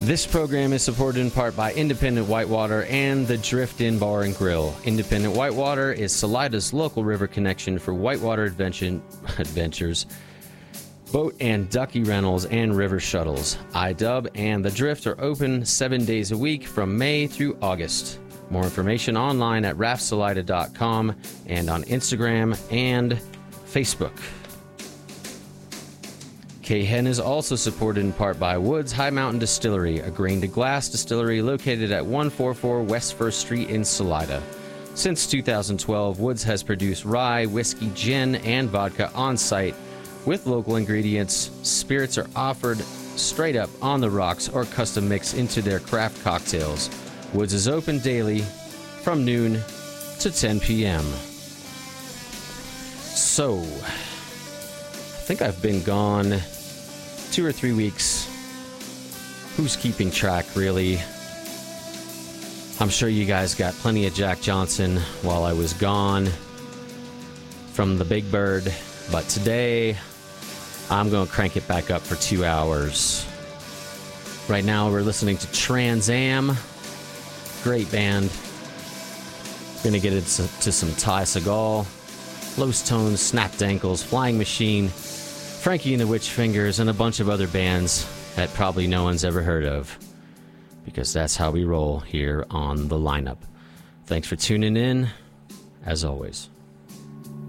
This program is supported in part by Independent Whitewater and the Drift Inn Bar and Grill. Independent Whitewater is Salida's local river connection for whitewater adventures, boat and ducky rentals, and river shuttles. iDub and The Drift are open 7 days a week from May through August. More information online at raftsalida.com and on Instagram and Facebook. K-Hen is also supported in part by Woods High Mountain Distillery, a grain-to-glass distillery located at 144 West 1st Street in Salida. Since 2012, Woods has produced rye, whiskey, gin, and vodka on-site with local ingredients. Spirits are offered straight up on the rocks or custom mixed into their craft cocktails. Woods is open daily from noon to 10 p.m. So, I think I've been gone 2 or 3 weeks. Who's keeping track, really? I'm sure you guys got plenty of Jack Johnson while I was gone from the Big Bird, but today I'm going to crank it back up for 2 hours. Right now we're listening to Trans Am. Great band. Going to get into some Ty Segall, Los Tones, Snapped Ankles, Flying Machine, Frankie and the Witch Fingers, and a bunch of other bands that probably no one's ever heard of, because that's how we roll here on The Lineup. Thanks for tuning in, as always.